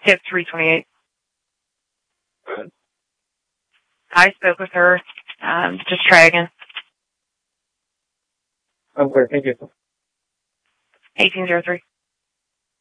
Tip 328. I spoke with her. Just try again. I'm clear. Thank you. 1803.